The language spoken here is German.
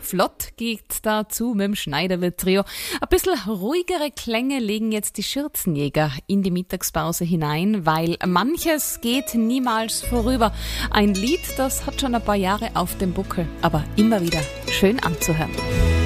flott geht's dazu mit dem Schneiderwirt-Trio. Ein bisschen ruhigere Klänge legen jetzt die Schürzenjäger in die Mittagspause hinein, weil manches geht niemals vorüber. Ein Lied, das hat schon ein paar Jahre auf dem Buckel, aber immer wieder schön anzuhören.